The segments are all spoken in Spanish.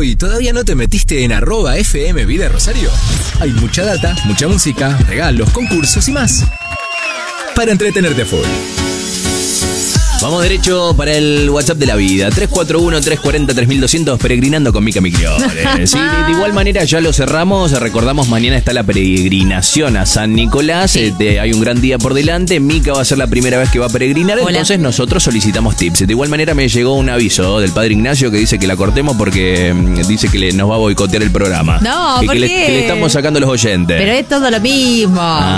tiempo y todavía no te metiste en @FM Vida Rosario? Hay mucha data, mucha música, regalos, concursos y más para entretenerte a full. Vamos derecho para el WhatsApp de la vida. 341-340-3200, peregrinando con Mica Migliore. Sí, de igual manera ya lo cerramos. Recordamos, mañana está la peregrinación a San Nicolás. Hay un gran día por delante. Mica va a ser la primera vez que va a peregrinar. Hola. Entonces nosotros solicitamos tips. De igual manera me llegó un aviso del padre Ignacio que dice que la cortemos porque dice que nos va a boicotear el programa. No, ¿por qué? Que le estamos sacando los oyentes. Pero es todo lo mismo.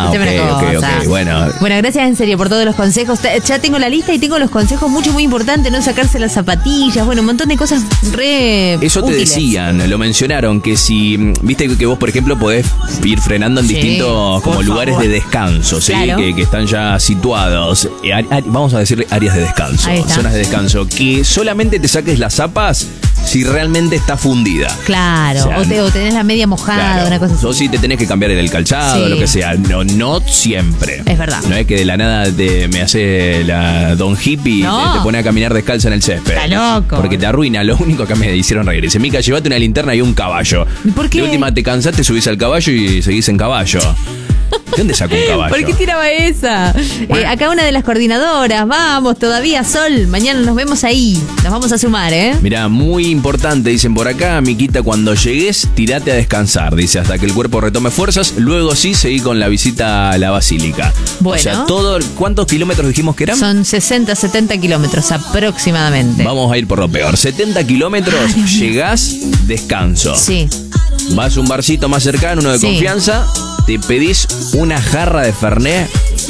Ok, bueno. Bueno, gracias en serio por todos los consejos. Ya tengo la lista y tengo los consejos muy importantes, no sacarse las zapatillas, bueno, un montón de cosas re Eso te útiles. decían, lo mencionaron, que si, viste que vos, por ejemplo, podés ir frenando en distintos como lugares de descanso, ¿sí? Claro. Que están ya situados. Vamos a decir áreas de descanso, zonas de descanso, que solamente te saques las zapas si realmente está fundida. Claro, o tenés la media mojada, claro, una cosa así. O si te tenés que cambiar el calzado, lo que sea. No siempre. Es verdad. No es que de la nada me hace la Don Hippie y te pone a caminar descalza en el césped. Está loco. Porque te arruina. Lo único que me hicieron reír. Dice, Mica, llévate una linterna y un caballo. ¿Por qué? De última te cansaste, subís al caballo y seguís en caballo. ¿De dónde sacó un caballo? ¿Por qué tiraba esa? Acá una de las coordinadoras. Vamos, todavía Sol. Mañana nos vemos ahí. Nos vamos a sumar, ¿eh? Mirá, muy importante, dicen por acá, Miquita, cuando llegues, tirate a descansar. Dice, hasta que el cuerpo retome fuerzas. Luego sí, seguí con la visita a la basílica. Bueno. O sea, ¿cuántos kilómetros dijimos que eran? Son 60, 70 kilómetros aproximadamente. Vamos a ir por lo peor. 70 kilómetros, llegás, descanso. Sí. Vas a un barcito más cercano, uno de confianza, te pedís una jarra de Fernet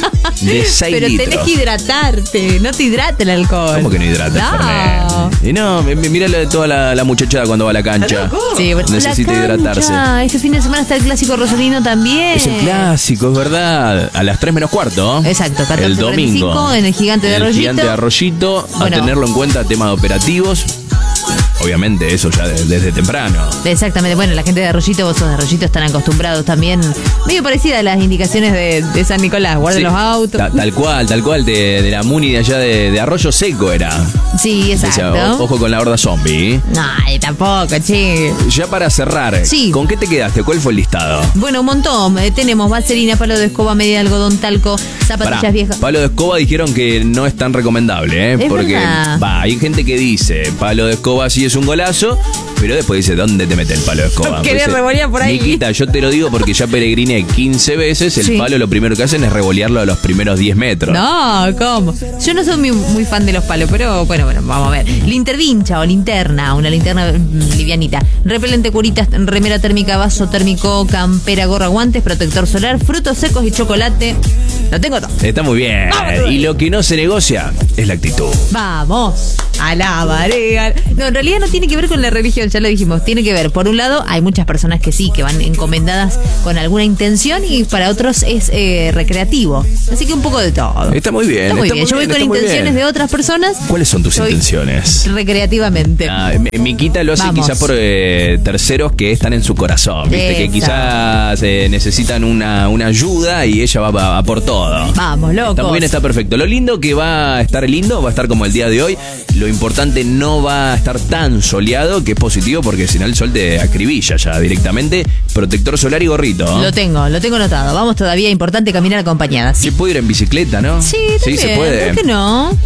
de 6 Pero litros. tenés que hidratarte, no te hidrata el alcohol. ¿Cómo que no hidrata el Fernet? Y no, míralo de toda la muchachada cuando va a la cancha. Sí, bueno, necesita hidratarse. Este fin de semana está el clásico rosarino también. Es el clásico, es verdad. A las 3 menos cuarto. Exacto, 14:45 el domingo. en el Gigante de Arroyito. El Gigante de Arroyito, Bueno. a tenerlo en cuenta, tema de operativos. Obviamente, eso ya desde temprano. Exactamente, bueno, la gente de Arroyito, vos sos de Arroyito, están acostumbrados también, medio parecida a las indicaciones de San Nicolás, guarden los autos. Tal cual, de la Muni de allá de Arroyo Seco era. Sí, exacto. Decía, ojo con la horda zombie. No, tampoco, che. Ya para cerrar, ¿con qué te quedaste? ¿Cuál fue el listado? Bueno, un montón. Tenemos vaselina, palo de escoba, media de algodón, talco, zapatillas viejas. Palo de escoba dijeron que no es tan recomendable, Es porque verdad. hay gente que dice, palo de escoba sí es un golazo, pero después dice, ¿dónde te mete el palo de escoba? Quería revolear por ahí. Niquita, yo te lo digo porque ya peregriné 15 veces, el palo lo primero que hacen es revolearlo a los primeros 10 metros. No, ¿cómo? Yo no soy muy fan de los palos, pero bueno, vamos a ver. Lintervincha o linterna, una linterna livianita. Repelente, curitas, remera térmica, vaso térmico, campera, gorra, guantes, protector solar, frutos secos y chocolate. Lo tengo todo. Está muy bien. Y lo que no se negocia es la actitud. Vamos. Alabaré. No, en realidad no tiene que ver con la religión, ya lo dijimos. Tiene que ver, por un lado, hay muchas personas que sí, que van encomendadas con alguna intención y para otros es recreativo. Así que un poco de todo. Está muy bien. Está muy bien. Yo voy con intenciones de otras personas. ¿Cuáles son tus intenciones? Recreativamente. Miquita lo hace quizás por terceros que están en su corazón. Viste que quizás necesitan una ayuda y ella va por todo. Vamos, locos. Está muy bien, está perfecto. Lo lindo que va a estar como el día de hoy. Lo importante, no va a estar tan soleado, que es positivo porque si no el sol te acribilla ya directamente. Protector solar y gorrito. Lo tengo anotado. Vamos todavía, importante caminar acompañadas. Se puede ir en bicicleta, ¿no? Sí, también. Sí, se puede. ¿Por qué no?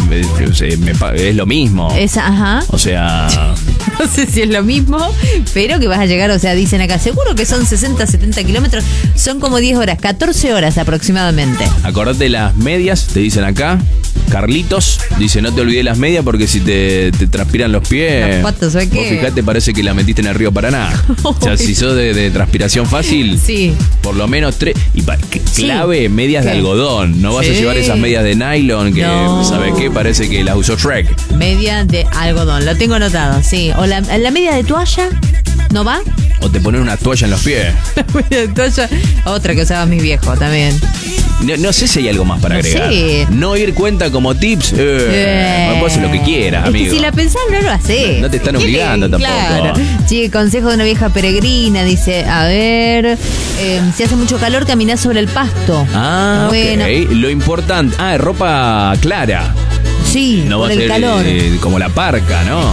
Es lo mismo. O sea... No sé si es lo mismo, pero que vas a llegar, o sea, dicen acá, seguro que son 60, 70 kilómetros, son como 10 horas, 14 horas aproximadamente. Acordate las medias, te dicen acá. Carlitos dice, no te olvides las medias porque si te transpiran los pies, los patos, ¿sabes qué? Vos fijate, parece que la metiste en el río Paraná. O sea, si sos de transpiración fácil, por lo menos 3. Y clave, medias de algodón. No vas a llevar esas medias de nylon que, ¿sabes qué? Parece que las usó Shrek. Media de algodón, lo tengo anotado, sí. O la media de toalla, ¿no va? O te ponen una toalla en los pies. La media de toalla, otra que usaba mi viejo también. No sé si hay algo más para agregar. No ir cuenta como tips. Vos haces lo que quieras, amigo. Que si la pensás, no lo hacés. No te están obligando tampoco. Claro. Sí, consejo de una vieja peregrina. Dice, a ver, si hace mucho calor, caminás sobre el pasto. Bueno. Ok. Lo importante. Ropa clara. Sí, no por va a el ser calor. Como la parca, ¿no?